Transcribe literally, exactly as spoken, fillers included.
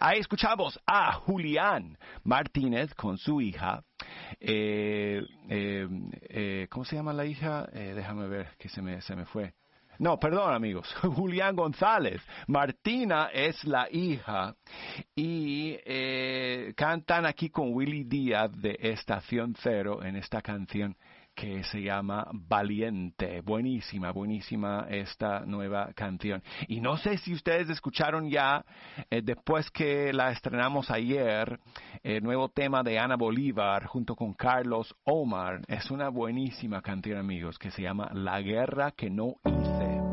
Ahí escuchamos a Julián Martínez con su hija. Eh, eh, eh, ¿Cómo se llama la hija? Eh, déjame ver, que se me, se me fue. No, perdón amigos, Julián González. Martina es la hija y eh, cantan aquí con Willy Díaz de Estación Cero en esta canción que se llama Valiente. Buenísima, buenísima esta nueva canción. Y no sé si ustedes escucharon ya, eh, después que la estrenamos ayer, el nuevo tema de Ana Bolívar junto con Carlos Omar. Es una buenísima canción, amigos, que se llama La Guerra que no hice.